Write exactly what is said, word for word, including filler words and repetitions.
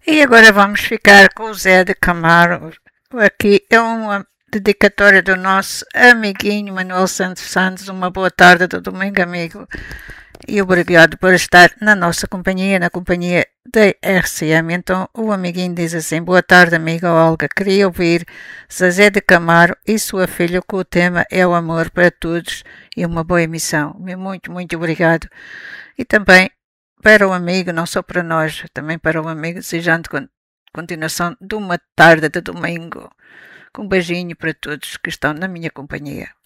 E agora vamos ficar com o Zé de Camargo. Aqui é uma dedicatória do nosso amiguinho Manuel Santos Santos. Uma boa tarde do domingo, amigo. E obrigado por estar na nossa companhia, na companhia da R C M. Então o amiguinho diz assim: boa tarde, amiga Olga. Queria ouvir Zezé de Camargo e sua filha, com o tema É o Amor para Todos, e uma boa emissão. Muito, muito obrigado. E também para o amigo, não só para nós, também para o amigo, desejando continuação de uma tarde de domingo. Com um beijinho para todos que estão na minha companhia.